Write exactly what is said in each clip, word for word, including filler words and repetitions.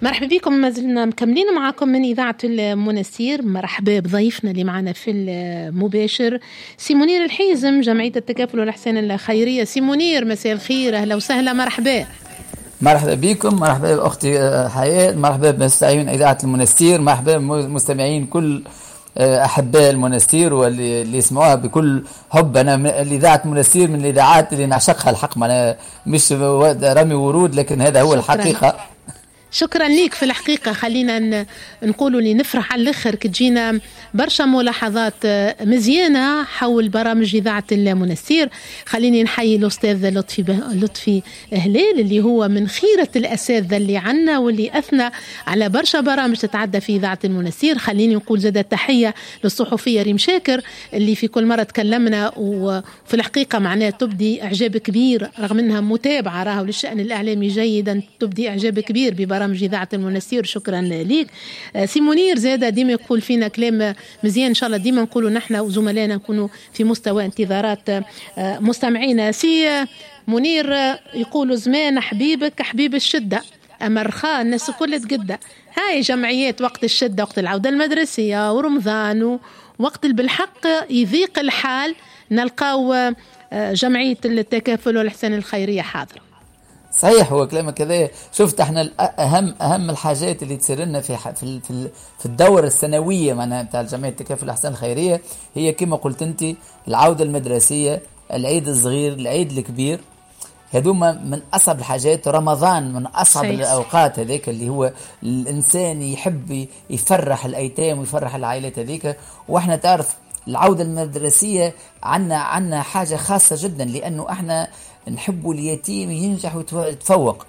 مرحبا بكم، ما زلنا مكملين معاكم من إذاعة المنستير. مرحبا بضيفنا اللي معنا في المباشر سي منير الحيزم، جمعية التكافل والإحسان الخيرية. سي منير مساء الخير، أهلا وسهلا، مرحبا. مرحبا بكم، مرحبا بأختي حياة، مرحبا بمستمعين إذاعة المنستير، مرحبا بمستمعين كل أحباء المنستير واللي اللي يسمعوها بكل حب. أنا الإذاعة المنستير من الإذاعات اللي نعشقها الحق، أنا مش رمي ورود، لكن هذا هو الحقيقة. شكرا ليك. في الحقيقة خلينا نقولوا لي نفرح على الآخر كتجينا برشا ملاحظات مزيانة حول برامج إذاعة المنستير. خليني نحيي الأستاذ لطفي لطفي هلال اللي هو من خيرة الأساتذة اللي عنا واللي أثنى على برشا برامج تتعدى في إذاعة المنستير. خليني نقول زادة تحية للصحفية ريم شاكر اللي في كل مرة تكلمنا، وفي الحقيقة معناه تبدي إعجاب كبير رغم أنها متابعة راها للشأن الإعلامي جيدا، تبدي إعجاب كبير ببرامج برامج إذاعة المنستير. شكرا ليك. سي منير زادة ديما يقول فينا كلام مزيان، إن شاء الله ديما نقولوا نحن وزملائنا نكونوا في مستوى انتظارات مستمعينا. سي منير يقولوا زمان حبيبك حبيب الشدة، أما الرخاء الناس الكل تقدى. هاي جمعيات وقت الشدة، وقت العودة المدرسية ورمضان ووقت بالحق يضيق الحال نلقاو جمعية التكافل والإحسان الخيرية حاضرة. صحيح، هو كلامك كذا. شفت احنا اهم اهم الحاجات اللي تصير لنا في في في الدوره السنويه معناها نتاع جمعيه التكافل والاحسان الخيريه، هي كما قلت انت العوده المدرسيه، العيد الصغير، العيد الكبير، هذوما من اصعب الحاجات. رمضان من اصعب صحيح. الاوقات هذيك اللي هو الانسان يحب يفرح الايتام ويفرح العائلات هذيك. واحنا تعرف العوده المدرسيه عنا عنا حاجه خاصه جدا، لانه احنا نحبوا اليتيم ينجح ويتفوق.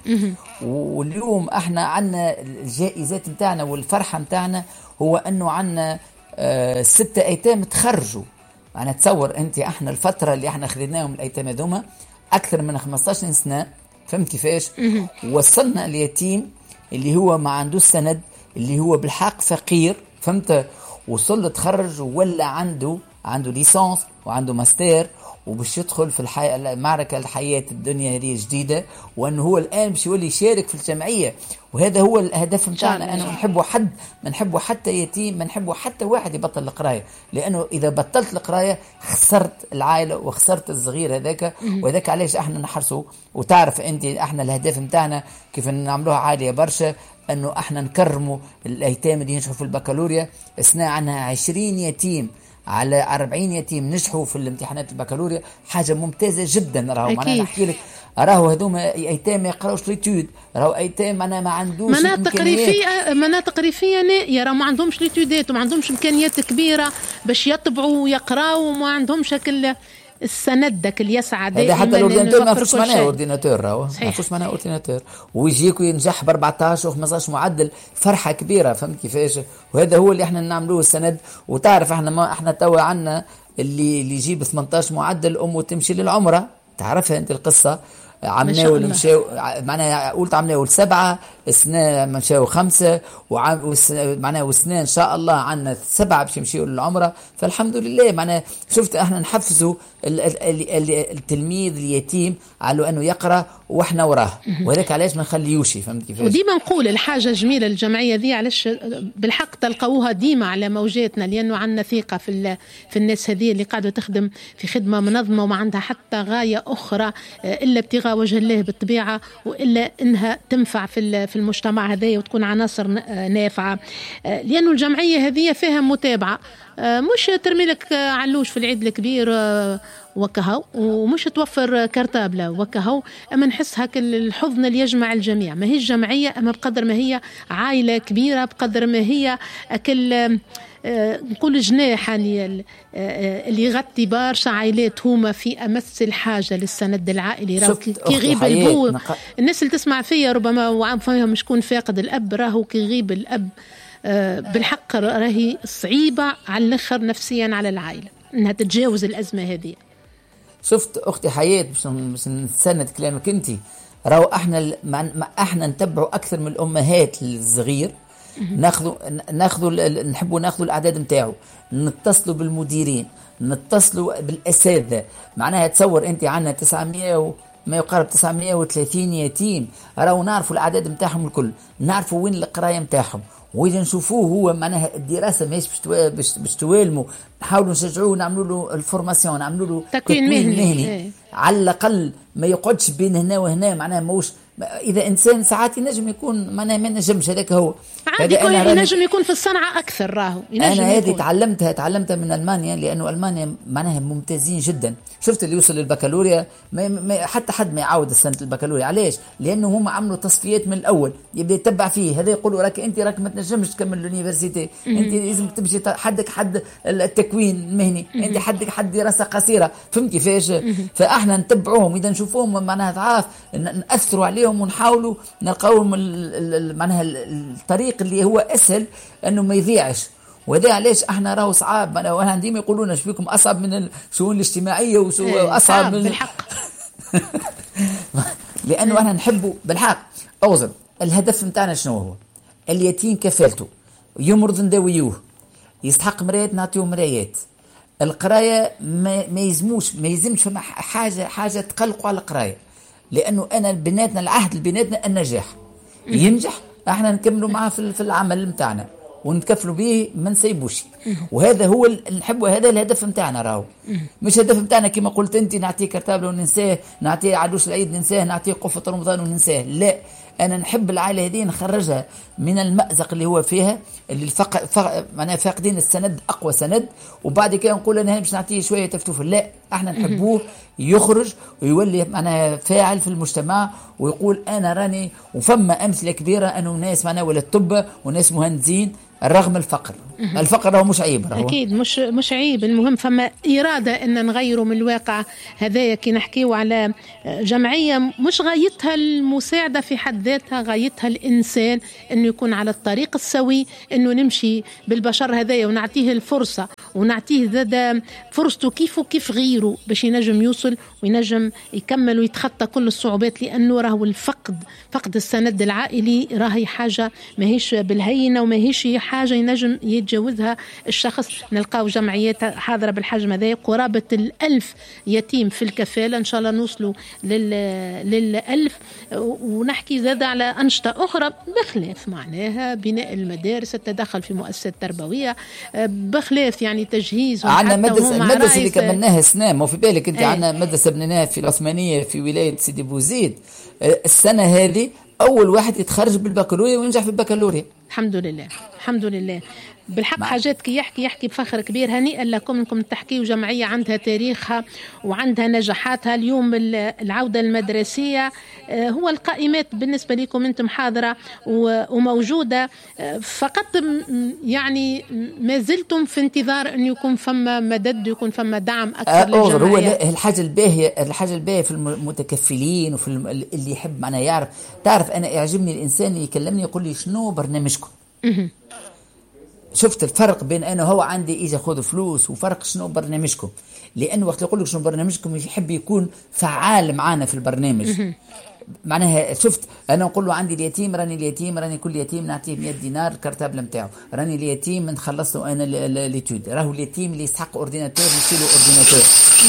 واليوم احنا عنا الجائزات متاعنا والفرحة متاعنا هو انه عنا اه ستة ايتام تخرجوا. انا تصور انت احنا الفترة اللي احنا خذيناهم الايتام هذوما اكثر من خمسطاش سنة، فهمت كيفاش؟ وصلنا اليتيم اللي هو ما عنده سند، اللي هو بالحق فقير، فهمت؟ وصل له تخرج ولا عنده عنده ليسانس وعنده ماستر وباش يدخل في الحي... المعركة الحياة الدنيا هذه جديدة، وأنه هو الآن باش يولي يشارك في الجمعية. وهذا هو الهدف متاعنا. أنا نحبه حد ما نحبه حتى يتيم، ما نحبه حتى واحد يبطل القراية، لأنه إذا بطلت القراية خسرت العائلة وخسرت الصغير هذاك. وذاك علاش احنا نحرسه. وتعرف أنت احنا الهدف متاعنا كيف نعملوها عالية برشا، أنه احنا نكرموا الأيتام اللي ينجحوا في البكالوريا. اثناء عنها عشرين يتيم على أربعين يتيم نجحوا في الامتحانات البكالوريا، حاجة ممتازة جدا. راهو أنا نحكي لك، راهو هذوما أيتام ما يقراوش ليتود، راهو أيتام أنا ما عندوش مناطق ريفية، مناطق ريفية نائية، راهو ما عندهمش ليتودات وما عندهمش إمكانيات كبيرة باش يطبعوا ويقراوا، وما عندهمش هكل السند داك اللي يسعى دائما. حتى الاورديناتور ما فيش معناه اورديناتور، راهو ما فيش معناه اورديناتور، ويجيك ينجح ب أربعطاش و خمسطاش معدل، فرحه كبيره، فهمت كيفاش؟ وهذا هو اللي احنا نعملوه السند. وتعرف احنا ما احنا توا عندنا اللي اللي يجيب ثمنطاش معدل امه تمشي للعمره، تعرفها انت القصه. عمناو مشاو معناها قلت عمناو سبعة، سنة مشاو خمسة، وعم معناها وسنة إن شاء الله عنا سبعة باش يمشيوا للعمرة. فالحمد لله معناها شفت احنا نحفزوا التلميذ اليتيم على أنه يقرأ واحنا وراه، وهذاك علاش ما نخليوش، فهمت كيفاش؟ وديما نقول الحاجة جميلة الجمعية ذي علاش بالحق تلقوها ديما على موجاتنا، لأنه عندنا ثقة في في الناس هذه اللي قاعدة تخدم في خدمة منظمة وما عندها حتى غاية أخرى إلا ابتغاء وجه الله بالطبيعة، وإلا إنها تنفع في في المجتمع هذا وتكون عناصر نافعة. لأنه الجمعية هذه فيها متابعة، مش ترمي لك علوش في العيد الكبير وكهو، ومش توفر كرتابلة وكهو، أما نحس هك الحضن اللي يجمع الجميع. ما هي الجمعية أما بقدر ما هي عائلة كبيرة، بقدر ما هي أكل نقول جناح يعني اللي يغطي برشا عائلات هما في أمس الحاجة للسند العائلي. راهو كي يغيب البو نق... الناس اللي تسمع فيها ربما وعم فيهم شكون فاقد الأب، راهو كي يغيب الأب بالحق راهي صعيبة على الآخر نفسيا على العائلة إنها تتجاوز الأزمة هذه. شفت أختي حياة باش نسند كلامك أنت، راهو احنا ما احنا نتبعوا أكثر من الأمهات الصغير، ناخذوا ناخذوا نحبوا ناخذوا الاعداد نتاعو، نتصلوا بالمديرين، نتصلوا بالاساتذه. معناها تصور انت عندنا تسعمية ما يقارب تسعمائة وثلاثين يتيم، راهو نعرفوا الاعداد نتاعهم الكل، نعرفوا وين القرايه نتاعهم، واذا نشوفوه هو معناها الدراسه ماهيش باش باش توالموا، نحاولوا نشجعوه، نعملوا له الفورماسيون، نعملوا له تكوين مهني, مهني. ايه. على الاقل ما يقعدش بين هنا وهنا، معناها موش اذا انسان ساعات ينجم يكون معناها ما نجمش، هذاك هو عادي يكون ينجم يكون في الصنعه اكثر، راهو انا هذه تعلمتها تعلمتها من المانيا، لانه المانيا معناها ممتازين جدا. شفت اللي يوصل للبكالوريا ما ما حتى حد ما يعاود سنه البكالوريا، علاش؟ لانه هم عملوا تصفيات من الاول، يبدا يتبع فيه هذا، يقولوا راك انت راك ما تنجمش تكمل اليونيفرسيتي، انت لازم تمشي حدك حد التكوين المهني، انت حدك حد دراسه قصيره، فهمت كيفاش؟ فاحنا نتبعوهم، اذا نشوفوهم معناها ضعاف ناثروا عليهم ونحاولوا نلقاو معناها الطريق اللي هو اسهل انه ما يضيعش. وهذا علاش احنا راهو صعاب، وانا ديما يقولون ايش فيكم اصعب من الشؤون الاجتماعيه واصعب من بالحق لانه احنا نحبوا بالحق. اوزر الهدف نتاعنا شنو هو؟ اليتيم كفالته، يمرض نداويوه، يستحق مرايات نعطيوه مرايات، القرايه ما, ما يلزموش ما يلزمش فما حاجه حاجه تقلقوا على القرايه، لانه انا بيناتنا العهد بيناتنا النجاح، ينجح احنا نكملوا معاه في العمل نتاعنا ونتكفلوا به ما نسيبوش. وهذا هو نحبه، هذا الهدف نتاعنا راهو، مش هدف نتاعنا كما قلت انت نعطيه كرتابله وننساه، نعطيه عروس العيد ننساه، نعطيه قفة رمضان وننساه. لا، انا نحب العائله هذه نخرجها من المأزق اللي هو فيها، اللي الفق... فق... معناها فاقدين السند، اقوى سند، وبعد كده نقول انا مش نعطيه شويه تفتوف. لا، احنا نحبوه يخرج ويولي معناها فاعل في المجتمع، ويقول انا راني. وفما امثله كبيره انه ناس معناها ولاد طب وناس مهندسين رغم الفقر. الفقر هو مش عيب، راهو اكيد مش مش عيب، المهم فما اراده ان نغيروا من الواقع هذايا. كي نحكيو على جمعيه مش غايتها المساعده في حد ذاتها، غايتها الانسان انه يكون على الطريق السوي، انه نمشي بالبشر هذايا ونعطيه الفرصه، ونعطيه زاد فرصته كيف وكيف غيره باش ينجم يوصل وينجم يكمل ويتخطى كل الصعوبات. لانه راهو الفقد فقد السند العائلي راهي حاجه ماهيش بالهينه، وماهيش حاجه ينجم يتجاوزها الشخص. نلقاو جمعيات حاضره بالحجم هذا قرابه الألف يتيم في الكفاله، ان شاء الله نوصلوا لل للألف. ونحكي زاد على انشطه اخرى بخلاف معناها بناء المدارس، التدخل في مؤسسات تربويه، بخلاف يعني تجهيز. عندنا مدرسه المدرسه اللي كملناها سنه، ما في بالك انت. عندنا مدرسه بنيناها في العثمانيه في ولايه سيدي بوزيد، السنه هذه اول واحد يتخرج بالبكالوريا وينجح في البكالوريا. الحمد لله الحمد لله. بالحق مع. حاجات كي يحكي يحكي بفخر كبير. هنيئا لكم انكم تحكيوا جمعيه عندها تاريخها وعندها نجاحاتها. اليوم العوده المدرسيه هو القائمات بالنسبه لكم انتم حاضره وموجوده، فقط يعني ما زلتم في انتظار ان يكون فما مدد، يكون فما دعم اكثر للجمعيه. هو الحاجه الباهيه الحاجه الباهيه في المتكفلين وفي اللي يحب معناه يعرف. تعرف انا يعجبني الانسان اللي يكلمني يقول لي شنو برنامجكم. شفت الفرق بين انا هو عندي اجي اخذ فلوس وفرق شنو برنامجكم. لانه وقت يقول لك شنو برنامجكم يحب يكون فعال معنا في البرنامج. معناها شفت انا نقول له عندي اليتيم، راني اليتيم راني كل يتيم نعطيه مئة دينار كرتابله نتاعو، راني اليتيم نخلص له انا ليتود، راهو اليتيم اللي يستحق اورديناتور نشيله اورديناتور.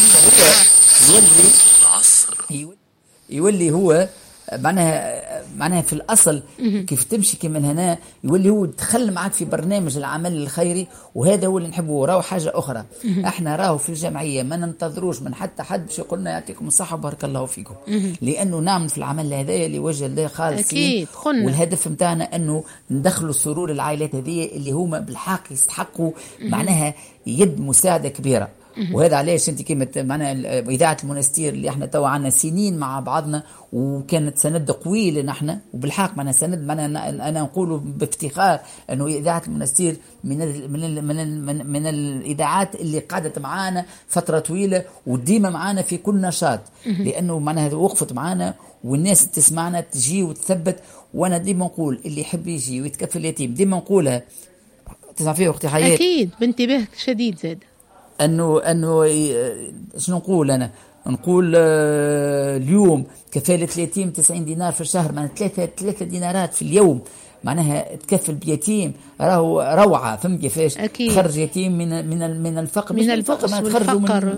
يولي يولي هو معناها معناها في الأصل كيف تمشي كي من هنا يولي هو دخل معك في برنامج العمل الخيري. وهذا هو اللي نحبه. راهو حاجة أخرى، احنا راهو في الجمعية ما ننتظروش من حتى حد باش يقولنا يعطيكم الصحة وبارك الله فيكم، لأنه نعمل في العمل هذايا لوجه الله خالصين. والهدف متاعنا أنه ندخلوا سرور العائلات هذه اللي هما بالحق يستحقوا معناها يد مساعدة كبيرة. وهذا علاش انت كلمه معنا اذاعه المنستير اللي احنا تو عنا سنين مع بعضنا، وكانت سند قوي لنا احنا، وبالحق معنا سند معنا انا نقول بافتخار انه اذاعه المنستير من ال من ال من ال من, من الاذاعات اللي قعدت معنا فتره طويله وديما معنا في كل نشاط، لانه معناها وقفت معنا والناس تسمعنا تجي وتثبت. وانا ديما نقول اللي يحب يجي ويتكفل اليتيم ديما نقولها تسمع فيه وقت حياتي اكيد بانتباه شديد زاد انه انه شنو نقول انا نقول اليوم كفاله اليتيم تسعين دينار في الشهر، معناها ثلاثه ثلاثه دينارات في اليوم معناها تكفل بيتيم، راهو روعه. فهمت كيفاش؟ أكيد. تخرج يتيم من من من الفقر من الفقر ما تخرجوا من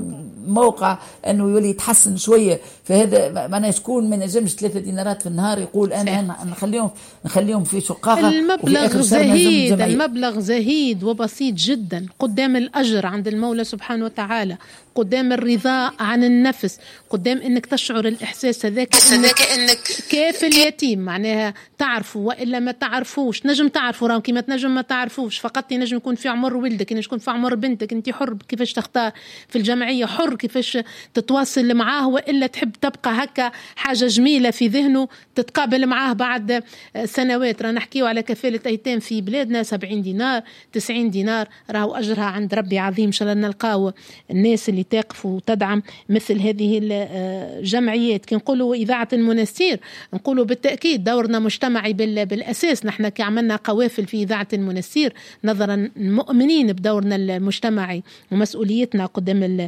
موقع انه يولي يتحسن شويه. فهذا معناها شكون ما نجمش ثلاثة دينارات في النهار يقول انا, أنا نخليهم نخليهم في شقاقه. المبلغ زهيد، المبلغ زهيد وبسيط جدا قدام الاجر عند المولى سبحانه وتعالى، قدام الرضا عن النفس، قدام انك تشعر الاحساس هذاك انك, إنك كافل يتيم، معناها تعرفوا والا ما تعرفوش. نجم تعرفوا راهم كيما تنجم ما تعرفوش، فقط نجم يكون في عمر ولدك، نجم يكون في عمر بنتك، انت حر كيفاش تختار في الجمعيه، حر كيفاش تتواصل معاه، والا تحب تبقى هكا حاجه جميله في ذهنه تتقابل معاه بعد سنوات. رانا نحكيو على كفاله ايتام في بلادنا سبعين دينار تسعين دينار، راهو اجرها عند ربي عظيم. ان شاء الله نلقاو الناس اللي تقف وتدعم مثل هذه الجمعيات. كي نقولوا إذاعة المنستير نقولوا بالتأكيد دورنا مجتمعي بالأساس. نحن كي عملنا قوافل في إذاعة المنستير نظرا مؤمنين بدورنا المجتمعي ومسؤوليتنا قدام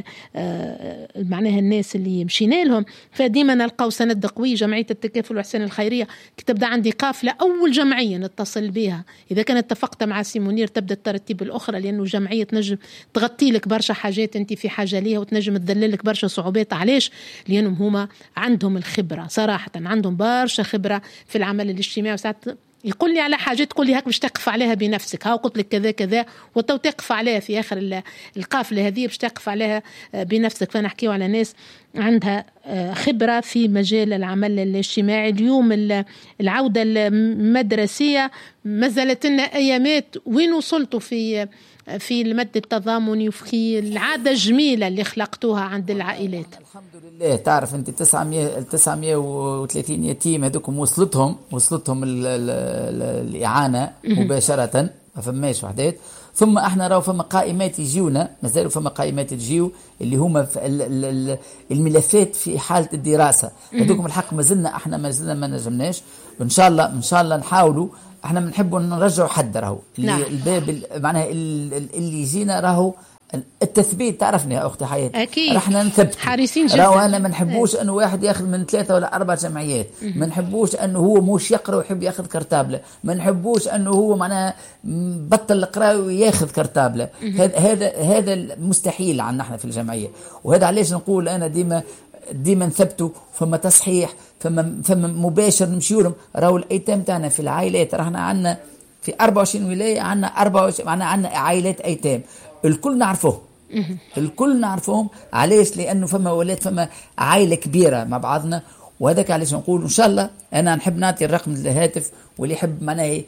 معناها الناس اللي مشينا لهم، فديما نلقاو سند قوي. جمعية التكافل والإحسان الخيرية كي تبدأ عندي قافلة أول جمعية نتصل بها، إذا كانت اتفقت مع سي منير تبدأ الترتيب الأخرى، لأنه جمعية تنجم تغطي لك برشا حاجات أنت في حاجة ليها وتنجم تدللك برشا صعوبات. علاش؟ لأنهم هما عندهم الخبرة، صراحة عندهم برشا خبرة في العمل الاجتماعي. وساعات يقول لي على حاجات تقول لي هاك باش تقف عليها بنفسك، ها قلت لك كذا كذا وتو تقف عليها في آخر القافلة هذه باش تقف عليها بنفسك. فنحكيو على ناس عندها خبرة في مجال العمل الاجتماعي. اليوم العودة المدرسية ما زالت لنا أيامات وين وصلتوا في في المد التضامني وفي العادة الجميلة اللي خلقتوها عند العائلات. الحمد لله. تعرف انت تسعمية وثلاثين يتيم هذوكم وصلتهم وصلتهم ال ال ال الإعانة مباشرة، ما فماش وحدات. ثم احنا راو فما قائمات يجيونا، مازالوا فما قائمات تجيو اللي هما في ال ال الملفات في حالة الدراسة هذوكم. الحق ما زلنا احنا ما زلنا ما نجمناش، وان شاء الله ان شاء الله نحاولوا. احنا بنحبوا نرجعوا حد راهو اللي نعم. الباب معناها اللي يجينا راهو التثبيت. تعرفني يا اختي حياة اكيد احنا نثبت حريصين جدا. راهو انا ما نحبوش انه واحد ياخذ من ثلاثه ولا اربع جمعيات، ما نحبوش انه هو مش يقرا ويحب ياخذ كرتابله، ما نحبوش انه هو معناها بطل القراءه وياخذ كرتابله. هذا هذا مستحيل عندنا احنا في الجمعيه. وهذا علاش نقول انا ديما ديما نثبتوا فما تصحيح، فما فما مباشر نمشيو لهم. راهو الايتام تاعنا في العائلات راهنا عندنا في أربعة وعشرين ولايه، عندنا أربعة وعشرين معنا عندنا عائلات ايتام الكل نعرفوه الكل نعرفوهم. علاش؟ لانه فما ولاد فما عائله كبيره مع بعضنا. وهذاك علاش نقول ان شاء الله انا نحب نعطي الرقم الهاتف، واللي يحب معناه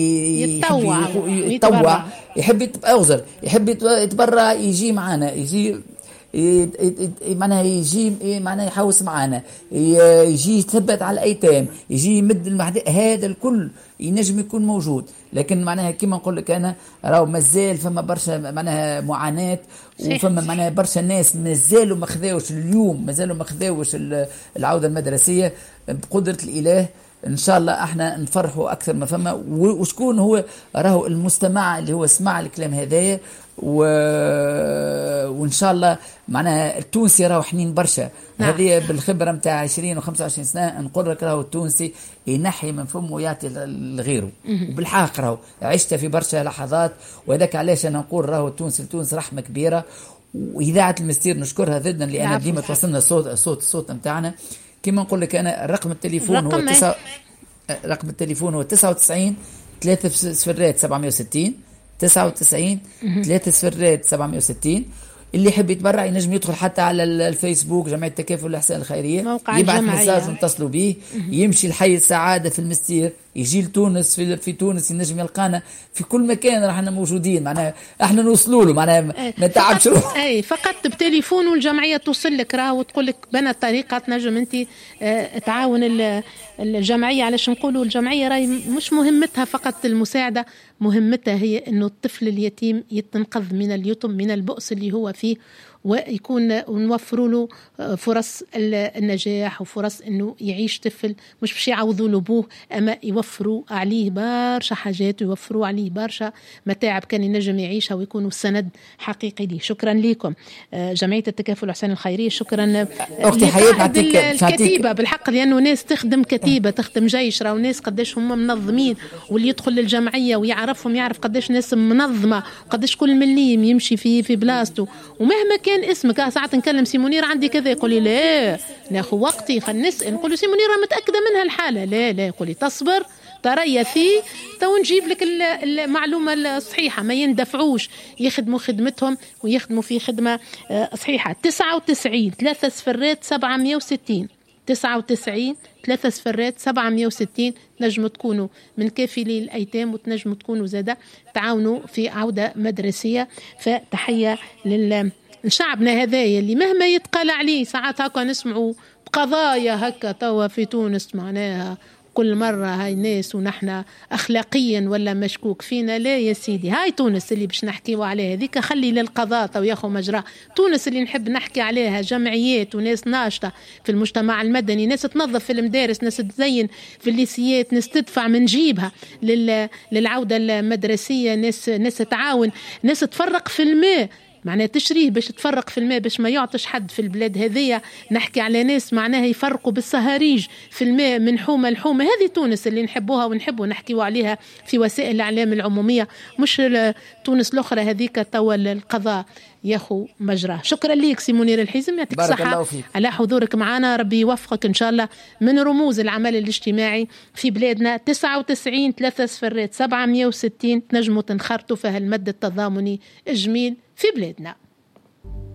يتطوع يتطوع يحب يتبرع يحب يتبرع يجي معنا، يجي معناها يجي معناها يحوس معنا، يجي يثبت على الايتام، يجي يمد المحد، هذا الكل ينجم يكون موجود. لكن معناها كما نقول لك انا راهو مازال فما برشا معناها معاناه، وفما معناها برشا ناس مازالوا ما خذاوش اليوم مازالوا ما خذاوش العوده المدرسيه. بقدره الاله ان شاء الله احنا نفرحوا اكثر ما فما. وشكون هو راهو المستمع اللي هو سمع الكلام هذايا، و... وان شاء الله معناها التونسي راهو حنين برشا. نعم. هذه بالخبره نتاع عشرين وخمسة وعشرين سنه نقول لك راهو التونسي ينحي من فمه ويعطي لغيره، وبالحق راهو عشت في برشا لحظات. وهذاك علاش انا نقول راهو التونسي التونس رحمه كبيره. واذاعه المستير نشكرها جدا لان ديما توصلنا صوت الصوت الصوت نتاعنا. كما نقول لك انا رقم التليفون هو تسعة رقم التليفون هو تسعة وتسعين ثلاثة صفرات سبعمية وستين تسعة وتسعين ثلاثة صفرات سبعمية وستين. اللي يحب يتبرع ينجم يدخل حتى على الفيسبوك جمعية التكافل والإحسان الخيرية، يبعث مساج ونتصلوا به، يمشي الحي السعادة في المستير، يجي لتونس في, في تونس ينجم يلقانا في كل مكان راحنا موجودين. معناها احنا نوصلوا له معناها ما تعبش روح. اي فقط بتليفون والجمعية توصل لك راه وتقول لك بنا الطريقة تنجم انت اه تعاون الجمعية. علاش نقولوا الجمعية راهي مش مهمتها فقط المساعدة، مهمتها هي انه الطفل اليتيم يتنقذ من اليتم من البؤس اللي هو فيه، ويكون ونوفروا له فرص النجاح وفرص انه يعيش طفل مش باش يعوضوا له ابوه، اما يوفروا عليه برشا حاجات ويوفروا عليه برشا متاعب كان ينجم يعيشها ويكونوا سند حقيقي ليه. شكرا لكم جمعية التكافل والإحسان الخيرية. شكرا اختي حياة الكتيبة بالحق، لانه ناس تخدم كتيبة تخدم جيش، راهو ناس قداش هم منظمين، واللي يدخل للجمعية ويعرفهم يعرف قداش ناس منظمة وقداش كل مليم يمشي في في بلاصته. ومهما كان كان اسمك. اه ساعات نكلم سي منير عندي كذا، يقول لي لا ناخذ وقتي خلينا نسال. نقول له سي منير متاكده منها الحاله؟ لا لا. يقول لي تصبر تريثي تو نجيب لك المعلومه الصحيحه. ما يندفعوش، يخدموا خدمتهم ويخدموا في خدمه صحيحه. تسعة وتسعين ثلاثة صفرات سبعمية وستين تسعة وتسعين ثلاثة صفرات سبعمية وستين نجموا تكونوا من كافلي الأيتام، وتنجموا تكونوا زادا تعاونوا في عودة مدرسية. فتحية لشعبنا هذايا اللي مهما يتقال عليه ساعات هكا نسمعوا بقضايا هكا توا في تونس معناها كل مرة هاي ناس ونحن أخلاقيا ولا مشكوك فينا. لا يا سيدي، هاي تونس اللي باش نحكيوا عليها ذيك خلي للقضاء تو ياخو مجرى. تونس اللي نحب نحكي عليها جمعيات وناس ناشطة في المجتمع المدني، ناس تنظف في المدارس، ناس تزين في الليسيات، ناس تدفع من جيبها للعودة المدرسية، ناس ناس تعاون، ناس تفرق في الماء معناها تشريه باش تفرق في الماء باش ما يعطش حد في البلاد هذية. نحكي على ناس معناها يفرقوا بالصهاريج في الماء من حومة لحومة. هذه تونس اللي نحبوها ونحبوا نحكيوا عليها في وسائل الإعلام العمومية، مش تونس الأخرى هذيك توا القضاء ياخو مجراه. شكرا ليك سي منير الحزم، يعطيك الصحة على حضورك معنا، ربي يوفقك إن شاء الله. من رموز العمل الاجتماعي في بلادنا تسعة وتسعين ثلاثة صفرات سبعمية وستين تنجموا تنخرطوا في هالمد التضامني الجميل في بلادنا.